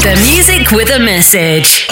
The music with a message.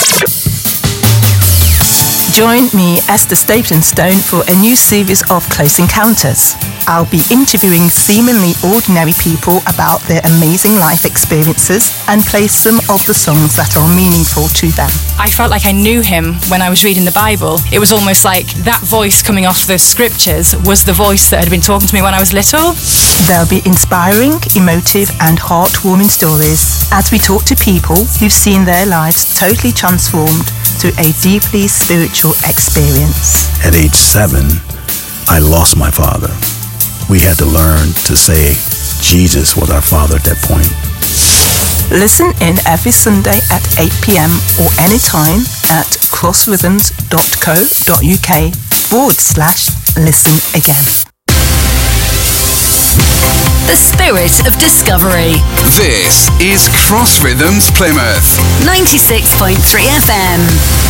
Join me, Esther Stapleton-Stone, for a new series of Close Encounters. I'll be interviewing seemingly ordinary people about their amazing life experiences and play some of the songs that are meaningful to them. I felt like I knew him when I was reading the Bible. It was almost like that voice coming off the scriptures was the voice that had been talking to me when I was little. There'll be inspiring, emotive and heartwarming stories as we talk to people who've seen their lives totally transformed through a deeply spiritual experience. At age 7, I lost my father. We had to learn to say Jesus was our father at that point. Listen in every Sunday at 8 p.m. or anytime at crossrhythms.co.uk/listen again. The spirit of discovery. This is Cross Rhythms Plymouth. 96.3 FM.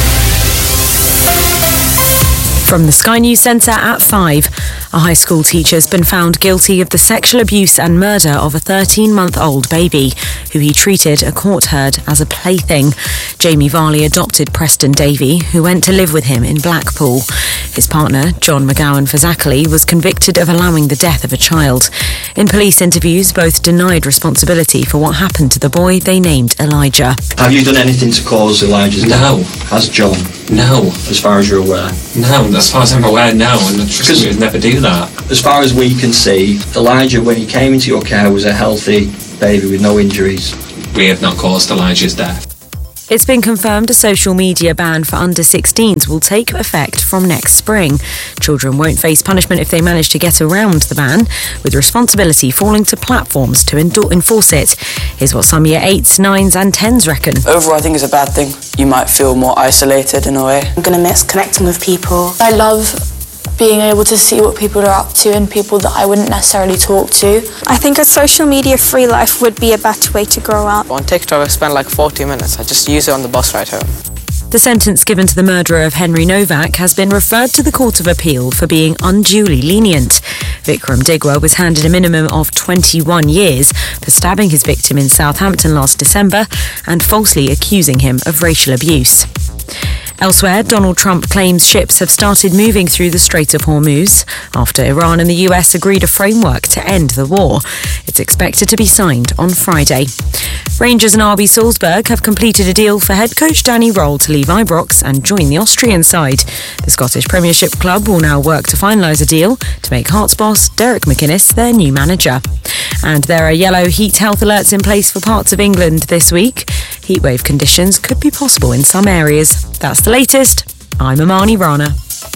From the Sky News Centre at 5, a high school teacher has been found guilty of the sexual abuse and murder of a 13-month-old baby, who he treated, a court heard, as a plaything. Jamie Varley adopted Preston Davey, who went to live with him in Blackpool. His partner, John McGowan-Fazakerley, was convicted of allowing the death of a child. In police interviews, both denied responsibility for what happened to the boy they named Elijah. Have you done anything to cause Elijah's death? No. Has John? No. As far as you're aware? No, as far as I'm aware, no, and trust me, would never do that. As far as we can see, Elijah, when he came into your care, was a healthy baby with no injuries. We have not caused Elijah's death. It's been confirmed a social media ban for under-16s will take effect from next spring. Children won't face punishment if they manage to get around the ban, with responsibility falling to platforms to enforce it. Here's what some Year 8s, 9s and 10s reckon. Overall, I think it's a bad thing. You might feel more isolated in a way. I'm going to miss connecting with people. I love being able to see what people are up to and people that I wouldn't necessarily talk to. I think a social media free life would be a better way to grow up. On TikTok, I spend like 40 minutes. I just use it on the bus ride home. The sentence given to the murderer of Henry Novak has been referred to the Court of Appeal for being unduly lenient. Vikram Digwa was handed a minimum of 21 years for stabbing his victim in Southampton last December and falsely accusing him of racial abuse. Elsewhere, Donald Trump claims ships have started moving through the Strait of Hormuz after Iran and the US agreed a framework to end the war. It's expected to be signed on Friday. Rangers and RB Salzburg have completed a deal for head coach Danny Röhl to leave Ibrox and join the Austrian side. The Scottish Premiership club will now work to finalise a deal to make Hearts boss Derek McInnes their new manager. And there are yellow heat health alerts in place for parts of England this week. Heatwave conditions could be possible in some areas. That's the latest. I'm Amani Rana.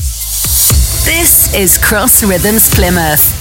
This is Cross Rhythms Plymouth.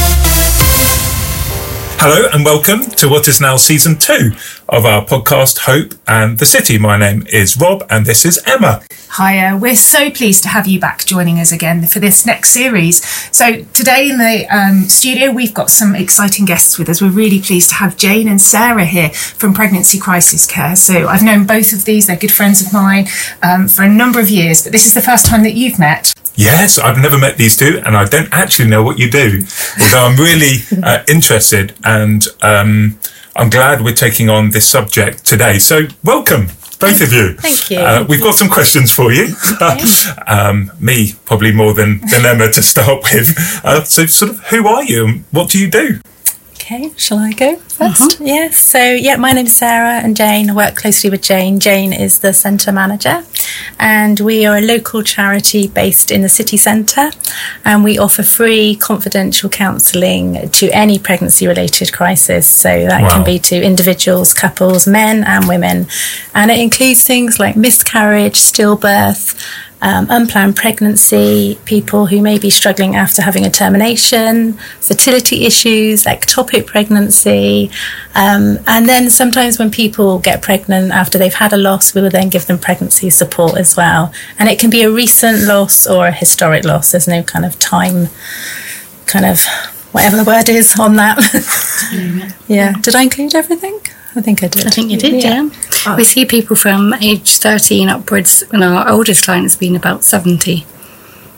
Hello and welcome to what is now season 2 of our podcast Hope and the City. My name is Rob and this is Emma. Hiya, we're so pleased to have you back joining us again for this next series. So today in the studio we've got some exciting guests with us. We're really pleased to have Jane and Sarah here from Pregnancy Crisis Care. So I've known both of these, they're good friends of mine for a number of years, but this is the first time that you've met. Yes, I've never met these two and I don't actually know what you do, although I'm really interested and I'm glad we're taking on this subject today. So welcome, both of you. Thank you. We've got some questions for you. Me, probably more than Emma to start with. So sort of who are you and what do you do? Okay, shall I go first? Yes. So, my name's Sarah and Jane. I work closely with Jane. Jane is the centre manager and we are a local charity based in the city centre and we offer free confidential counselling to any pregnancy-related crisis. So that can be to individuals, couples, men and women. And it includes things like miscarriage, stillbirth, unplanned pregnancy, people who may be struggling after having a termination, fertility issues, ectopic pregnancy, and then sometimes when people get pregnant after they've had a loss, we will then give them pregnancy support as well. And it can be a recent loss or a historic loss. There's no kind of time, whatever the word is on that. Yeah. Did I include everything? I think I did. I think you did, yeah. We see people from age 13 upwards, and our oldest client has been about 70.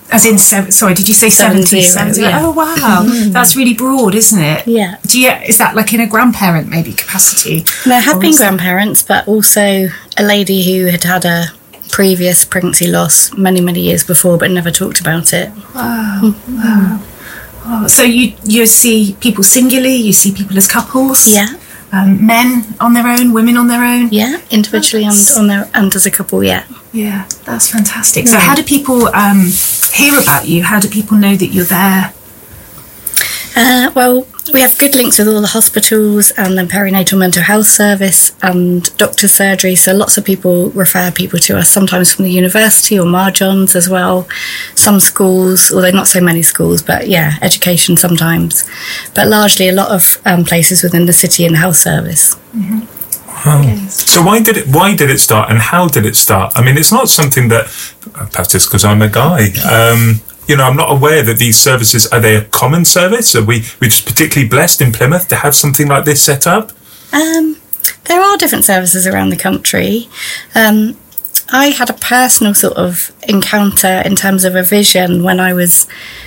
As in, sorry, did you say 70? Yeah. Oh, wow. That's really broad, isn't it? Yeah. Is that like in a grandparent maybe capacity? There have been grandparents, but also a lady who had a previous pregnancy loss many, many years before, but never talked about it. Wow. Wow. Oh, so you see people singularly, you see people as couples? Yeah. Men on their own, women on their own? Yeah, individually and as a couple, yeah. Yeah, that's fantastic. So how do people hear about you? How do people know that you're there? Well, we have good links with all the hospitals and the perinatal mental health service and doctor's surgery, so lots of people refer people to us, sometimes from the university or Marjons as well, some schools, although not so many schools, but yeah, education sometimes, but largely a lot of places within the city and the health service. Mm-hmm. Wow. So why did it start, and how did it start? I mean, it's not something that, perhaps it's because I'm a guy, I'm not aware that these services, are they a common service? Are we just particularly blessed in Plymouth to have something like this set up? There are different services around the country. I had a personal sort of encounter in terms of a vision when I was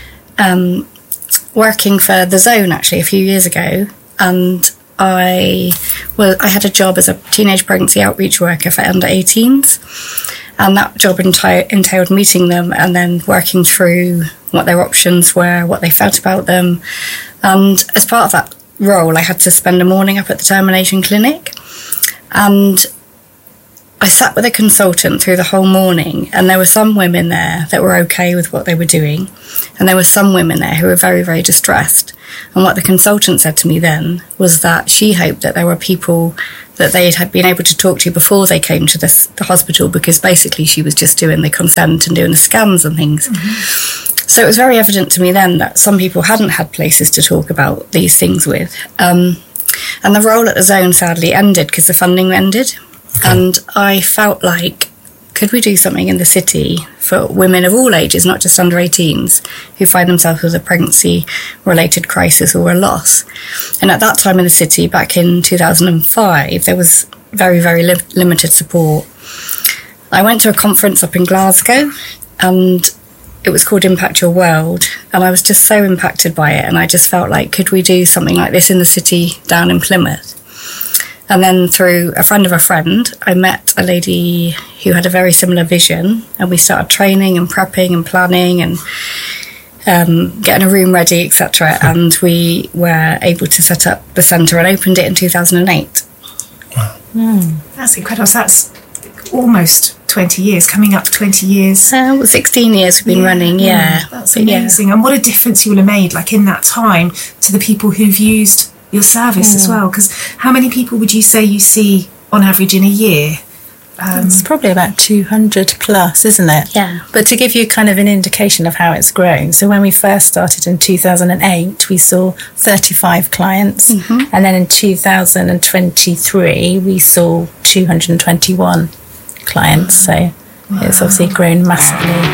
working for The Zone, actually, a few years ago, and I had a job as a teenage pregnancy outreach worker for under 18s, and that job entailed meeting them and then working through what their options were, what they felt about them. And as part of that role, I had to spend a morning up at the termination clinic, and I sat with a consultant through the whole morning, and there were some women there that were okay with what they were doing, and there were some women there who were very, very distressed. And what the consultant said to me then was that she hoped that there were people that they had been able to talk to before they came to the hospital, because basically she was just doing the consent and doing the scans and things. Mm-hmm. So it was very evident to me then that some people hadn't had places to talk about these things with. And the role at The Zone sadly ended because the funding ended. Okay. And I felt like, could we do something in the city for women of all ages, not just under 18s, who find themselves with a pregnancy-related crisis or a loss? And at that time in the city, back in 2005, there was very, very limited support. I went to a conference up in Glasgow, and it was called Impact Your World, and I was just so impacted by it, and I just felt like, could we do something like this in the city down in Plymouth? And then through a friend of a friend, I met a lady who had a very similar vision, and we started training and prepping and planning and getting a room ready, etc. And we were able to set up the centre and opened it in 2008. Wow. That's incredible. So that's almost 20 years, coming up 20 years. 16 years we've been running, yeah. That's amazing. Yeah. And what a difference you will have made, like in that time, to the people who've used your service as well, because how many people would you say you see on average in a year? It's probably about 200 plus, isn't it? Yeah. But to give you kind of an indication of how it's grown, so when we first started in 2008, we saw 35 clients, and then in 2023 we saw 221 clients, so it's obviously grown massively.